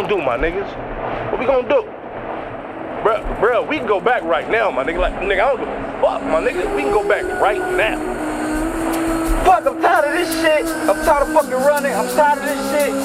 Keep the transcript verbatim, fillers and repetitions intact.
gonna do, my niggas? What we gonna do? Bruh, bruh, we can go back right now, my nigga. Like, nigga, I don't give a fuck, my nigga. We can go back right now. Fuck, I'm tired of this shit. I'm tired of fucking running. I'm tired of this shit.